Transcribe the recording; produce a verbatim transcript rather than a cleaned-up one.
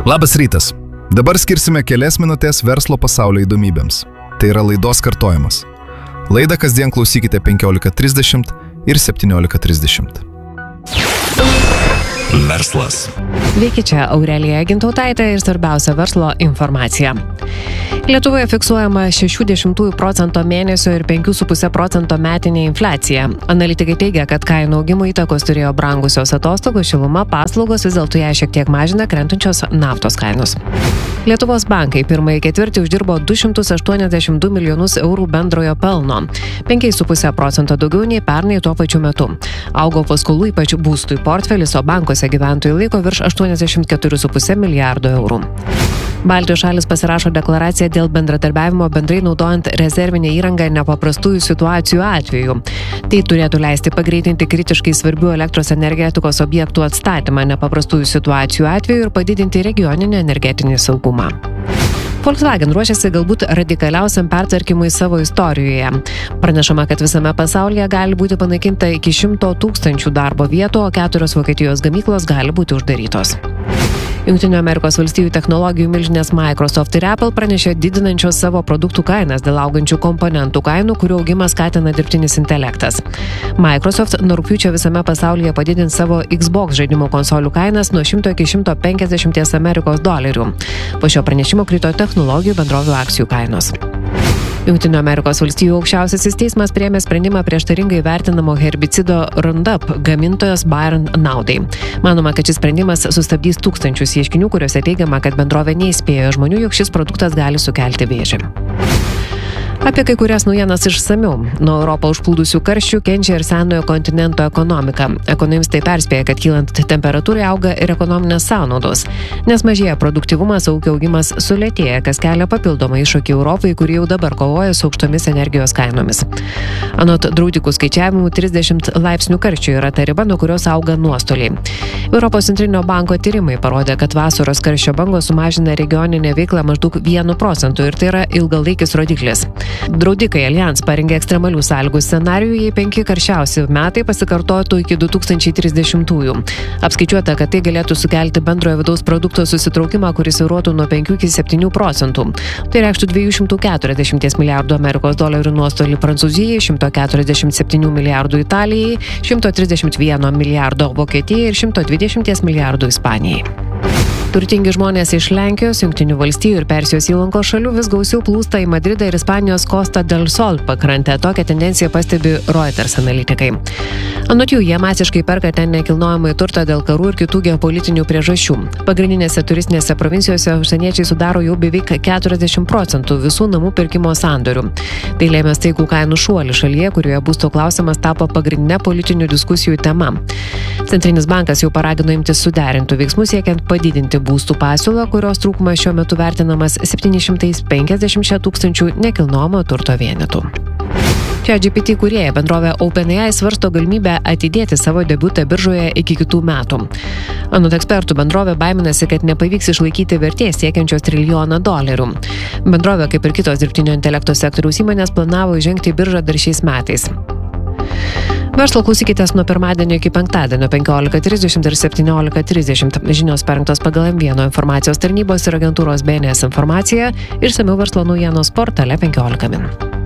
Labas rytas. Dabar skirsime kelias minutės verslo pasaulio įdomybėms. Tai yra laidos kartojimas. Laidą kasdien klausykite penkiolika trisdešimt ir septyniolika trisdešimt. Verslas. Sveiki, čia Aurelija Gintautaitė ir svarbiausia verslo informacija. Lietuvoje fiksuojama šešių dešimtųjų procento mėnesio ir penkių su puse procento metinė infliacija. Analitikai teigia, kad kainų augimo įtakos turėjo brangusios atostogos, šiluma, paslaugos, vis dėlto ją šiek tiek mažina krentančios naftos kainos. Lietuvos bankai pirmąjį ketvirtį uždirbo du šimtus aštuoniasdešimt du milijonus eurų bendrojo pelno, penki su puse procento daugiau nei pernai tuo pačiu metu. Augo paskolų ypač būstui portfelis, o bankuose gyventojų laiko virš aštuoniasdešimt keturi su puse milijardo eurų. Baltijos šalis pasirašo deklaraciją dėl bendradarbiavimo bendrai naudojant rezervinę įrangą nepaprastųjų situacijų atveju. Tai turėtų leisti pagreitinti kritiškai svarbių elektros energetikos objektų atstatymą nepaprastųjų situacijų atveju ir padidinti regioninį energetinį saugumą. Volkswagen ruošiasi galbūt radikaliausiam pertvarkymui savo istorijoje. Pranešama, kad visame pasaulyje gali būti panaikinta iki šimto tūkstančių darbo vietų, o keturios Vokietijos gamyklos gali būti uždarytos. Jungtinių Amerikos valstijų technologijų milžinės Microsoft ir Apple pranešė didinančios savo produktų kainas dėl augančių komponentų kainų, kurių augimą skatina dirbtinis intelektas. Microsoft nuo rugpjūčio visame pasaulyje padidins savo Xbox žaidimų konsolių kainas nuo šimto iki šimto penkiasdešimties Amerikos dolerių. Po šio pranešimo krito technologijų bendrovių akcijų kainos. Jungtinių Amerikos valstijų aukščiausiasis teismas priėmė sprendimą prieštaringai vertinamo herbicido Roundup gamintojos Bayer naudai. Manoma, kad šis sprendimas sustabdys tūkstančius ieškinių, kuriuose teigiama, kad bendrovė neįspėjo žmonių, jog šis produktas gali sukelti vėžį. Apie kai kurias naujienas išsamiau. Nuo Europą užplūdusių karščių kenčia ir senojo kontinento ekonomika. Ekonomistai perspėja, kad kylant temperatūrai auga ir ekonominės sąnaudos, nes mažėja produktyvumas, ūkio augimas sulėtėja, kas kelia papildomą iššūkį Europai, kuri jau dabar kovoja su aukštomis energijos kainomis. Anot draudikų skaičiavimų, trisdešimt laipsnių karščio yra ta riba, nuo kurios auga nuostoliai. Europos centrinio banko tyrimai parodė, kad vasaros karščio bangos sumažina regioninę veiklą maždaug vienu procentu ir tai yra ilgalaikis rodiklis. Draudikai Allianz parengė ekstremalių sąlygų scenarijų, jei penki karščiausi metai pasikartotų iki du tūkstančiai trisdešimtųjų. Apskaičiuota, kad tai galėtų sukelti bendrojo vidaus produkto susitraukimą, kuris svyruotų nuo penkių iki septynių procentų. Tai reikštų dviejų šimtų keturiasdešimt milijardų Amerikos dolerių nuostolį Prancūzijai, šimto keturiasdešimt septynių milijardų Italijai, šimto trisdešimt vieno milijardo Vokietijai ir šimto dvidešimt milijardų Ispanijai. Turtingi žmonės iš Lenkijos, Jungtinių valstijų ir Persijos įlankos šalių vis gausiau plūsta į Madridą ir Ispanijos Costa del Sol pakrantę. Tokią tendenciją pastebi Reuters analitikai. Anot jų, jie masiškai perka ten nekilnojamąjį turtą dėl karų ir kitų geopolitinių priežasčių. Pagrindinėse turistinėse provincijose užsieniečiai sudaro jau beveik keturiasdešimt procentų visų namų pirkimo sandorių. Tai lėmė staigų kainų šuolį šalyje, kurioje būsto klausimas tapo pagrindinė politinių diskusijų tema. Centrinis bankas jau paragino imtis suderintų veiksmų siekiant padidinti būstų pasiūlą, kurios trūkumas šiuo metu vertinamas septyni šimtai penkiasdešimt tūkstančių nekilnojamo turto vienetų. ChatGPT kūrėja bendrovė OpenAI svarsto galimybę atidėti savo debiutą biržoje iki kitų metų. Anot ekspertų, bendrovė baiminasi, kad nepavyks išlaikyti vertės siekiančios trilijoną dolerių. Bendrovė, kaip ir kitos dirbtinio intelekto sektoriaus įmonės, planavo įžengti į biržą dar šiais metais. Verslo klausykitės nuo pirmadienio iki penktadienio penkiolika trisdešimt ir septyniolika trisdešimt. Žinios parengtos pagal M vieno informacijos tarnybos ir agentūros B N S informaciją ir išsamiau verslo naujienos portale penkiolika min.